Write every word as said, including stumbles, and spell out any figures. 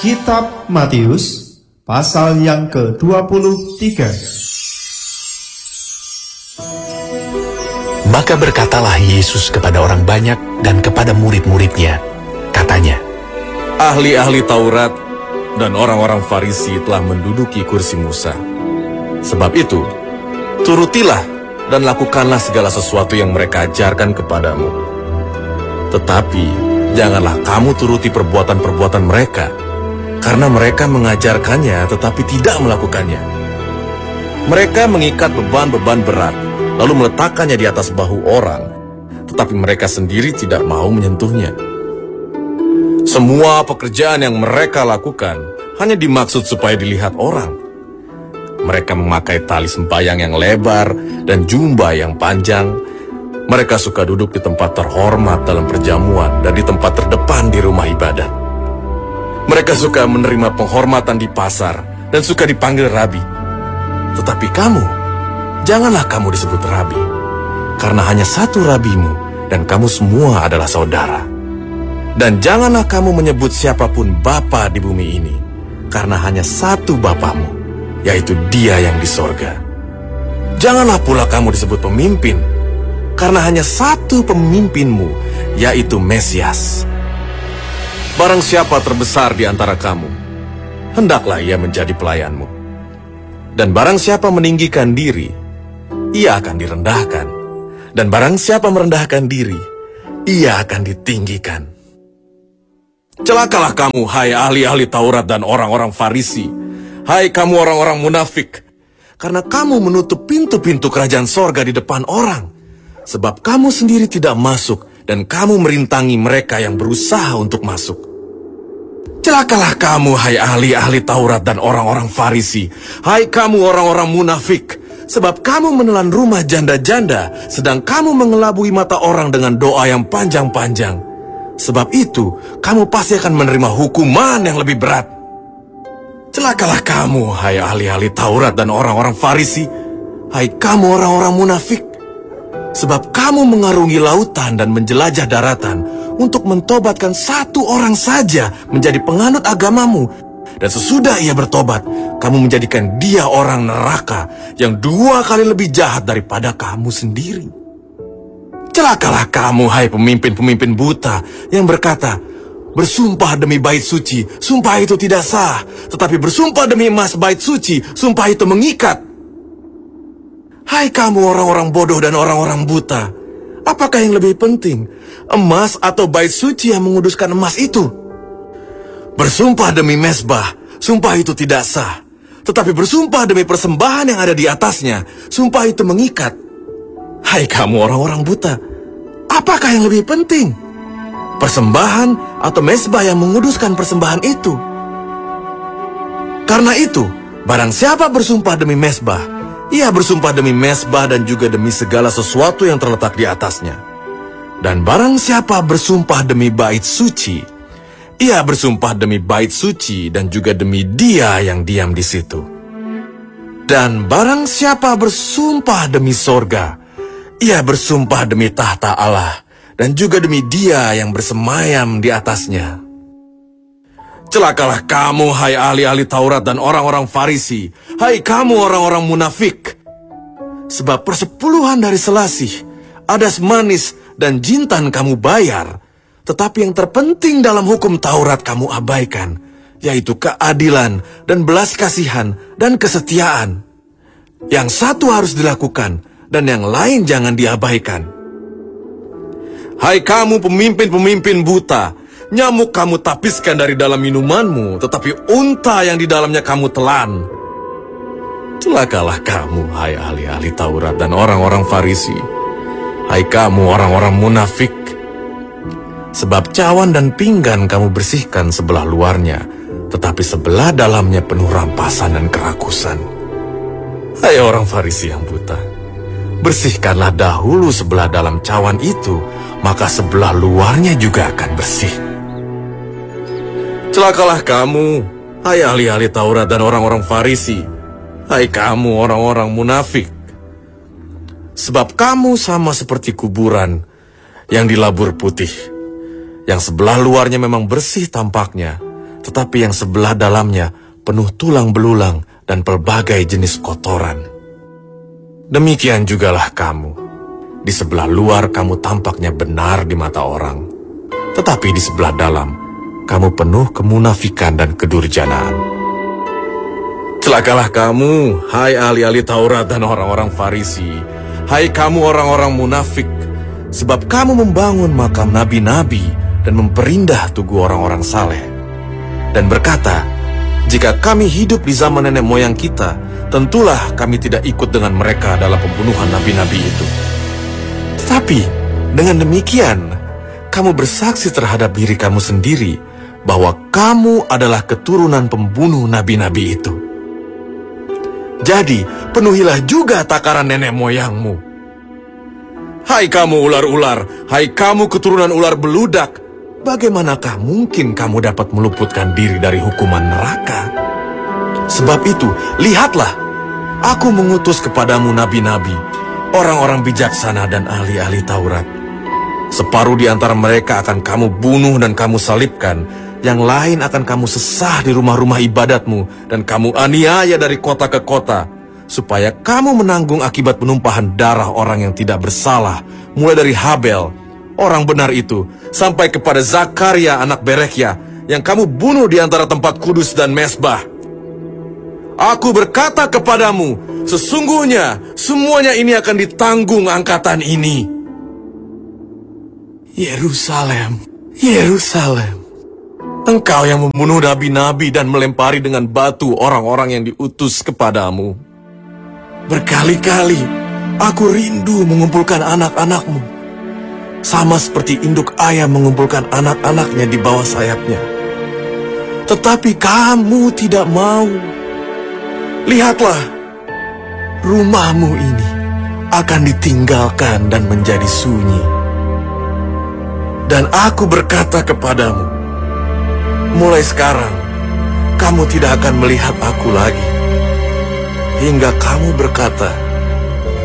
Kitab Matius, pasal yang ke dua puluh tiga. Maka berkatalah Yesus kepada orang banyak dan kepada murid-muridnya, katanya, ahli-ahli Taurat dan orang-orang Farisi telah menduduki kursi Musa. Sebab itu, turutilah dan lakukanlah segala sesuatu yang mereka ajarkan kepadamu. Tetapi, janganlah kamu turuti perbuatan-perbuatan mereka, karena mereka mengajarkannya tetapi tidak melakukannya. Mereka mengikat beban-beban berat, lalu meletakkannya di atas bahu orang, tetapi mereka sendiri tidak mau menyentuhnya. Semua pekerjaan yang mereka lakukan hanya dimaksud supaya dilihat orang. Mereka memakai tali sembayang yang lebar dan jubah yang panjang. Mereka suka duduk di tempat terhormat dalam perjamuan dan di tempat terdepan di rumah ibadat. Mereka suka menerima penghormatan di pasar dan suka dipanggil rabi. Tetapi kamu, janganlah kamu disebut rabi, karena hanya satu rabimu dan kamu semua adalah saudara. Dan janganlah kamu menyebut siapapun bapa di bumi ini, karena hanya satu bapamu, yaitu Dia yang di sorga. Janganlah pula kamu disebut pemimpin, karena hanya satu pemimpinmu, yaitu Mesias. Barang siapa terbesar di antara kamu, hendaklah ia menjadi pelayanmu. Dan barang siapa meninggikan diri, ia akan direndahkan. Dan barang siapa merendahkan diri, ia akan ditinggikan. Celakalah kamu, hai ahli-ahli Taurat dan orang-orang Farisi, hai kamu orang-orang munafik, karena kamu menutup pintu-pintu kerajaan sorga di depan orang, sebab kamu sendiri tidak masuk dan kamu merintangi mereka yang berusaha untuk masuk. Celakalah kamu, hai ahli-ahli Taurat dan orang-orang Farisi, hai kamu orang-orang munafik, sebab kamu menelan rumah janda-janda, sedang kamu mengelabui mata orang dengan doa yang panjang-panjang. Sebab itu, kamu pasti akan menerima hukuman yang lebih berat. Celakalah kamu, hai ahli-ahli Taurat dan orang-orang Farisi, hai kamu orang-orang munafik, sebab kamu mengarungi lautan dan menjelajah daratan untuk mentobatkan satu orang saja menjadi penganut agamamu. Dan sesudah ia bertobat, kamu menjadikan dia orang neraka yang dua kali lebih jahat daripada kamu sendiri. Celakalah kamu, hai pemimpin-pemimpin buta yang berkata, bersumpah demi bait suci, sumpah itu tidak sah. Tetapi bersumpah demi emas bait suci, sumpah itu mengikat. Hai kamu orang-orang bodoh dan orang-orang buta, apakah yang lebih penting, emas atau bait suci yang menguduskan emas itu? Bersumpah demi mezbah, sumpah itu tidak sah. Tetapi bersumpah demi persembahan yang ada di atasnya, sumpah itu mengikat. Hai kamu orang-orang buta, apakah yang lebih penting, persembahan atau mezbah yang menguduskan persembahan itu? Karena itu, barang siapa bersumpah demi mezbah, ia bersumpah demi mezbah dan juga demi segala sesuatu yang terletak di atasnya. Dan barang siapa bersumpah demi bait suci, ia bersumpah demi bait suci dan juga demi Dia yang diam di situ. Dan barang siapa bersumpah demi sorga, ia bersumpah demi tahta Allah dan juga demi Dia yang bersemayam di atasnya. Celakalah kamu, hai ahli-ahli Taurat dan orang-orang Farisi, hai kamu orang-orang munafik, sebab persepuluhan dari selasih, adas manis dan jintan kamu bayar, tetapi yang terpenting dalam hukum Taurat kamu abaikan, yaitu keadilan dan belas kasihan dan kesetiaan. Yang satu harus dilakukan, dan yang lain jangan diabaikan. Hai kamu pemimpin-pemimpin buta, nyamuk kamu tapiskan dari dalam minumanmu, tetapi unta yang di dalamnya kamu telan. Celakalah kamu, hai ahli-ahli Taurat dan orang-orang Farisi, hai kamu orang-orang munafik, sebab cawan dan pinggan kamu bersihkan sebelah luarnya, tetapi sebelah dalamnya penuh rampasan dan kerakusan. Hai orang Farisi yang buta, bersihkanlah dahulu sebelah dalam cawan itu, maka sebelah luarnya juga akan bersih. Celakalah kamu, hai ahli-ahli Taurat dan orang-orang Farisi, hai kamu orang-orang munafik, sebab kamu sama seperti kuburan yang dilabur putih, yang sebelah luarnya memang bersih tampaknya, tetapi yang sebelah dalamnya penuh tulang belulang dan pelbagai jenis kotoran. Demikian jugalah kamu. Di sebelah luar kamu tampaknya benar di mata orang, tetapi di sebelah dalam kamu penuh kemunafikan dan kedurjanaan. Celakalah kamu, hai ahli-ahli Taurat dan orang-orang Farisi, hai kamu orang-orang munafik, sebab kamu membangun makam nabi-nabi dan memperindah tugu orang-orang saleh, dan berkata, jika kami hidup di zaman nenek moyang kita, tentulah kami tidak ikut dengan mereka dalam pembunuhan nabi-nabi itu. Tetapi dengan demikian, kamu bersaksi terhadap diri kamu sendiri bahwa kamu adalah keturunan pembunuh nabi-nabi itu. Jadi, penuhilah juga takaran nenek moyangmu. Hai kamu ular-ular, hai kamu keturunan ular beludak, bagaimanakah mungkin kamu dapat meluputkan diri dari hukuman neraka? Sebab itu, lihatlah, aku mengutus kepadamu nabi-nabi, orang-orang bijaksana dan ahli-ahli Taurat. Separuh di antara mereka akan kamu bunuh dan kamu salibkan, yang lain akan kamu sesah di rumah-rumah ibadatmu, dan kamu aniaya dari kota ke kota, supaya kamu menanggung akibat penumpahan darah orang yang tidak bersalah, mulai dari Habel, orang benar itu, sampai kepada Zakaria anak Berekhya, yang kamu bunuh di antara tempat kudus dan mesbah. Aku berkata kepadamu, sesungguhnya semuanya ini akan ditanggung angkatan ini. Yerusalem, Yerusalem, engkau yang membunuh nabi-nabi dan melempari dengan batu orang-orang yang diutus kepadamu. Berkali-kali aku rindu mengumpulkan anak-anakmu, sama seperti induk ayam mengumpulkan anak-anaknya di bawah sayapnya. Tetapi kamu tidak mau. Lihatlah, rumahmu ini akan ditinggalkan dan menjadi sunyi. Dan aku berkata kepadamu, mulai sekarang kamu tidak akan melihat aku lagi, hingga kamu berkata,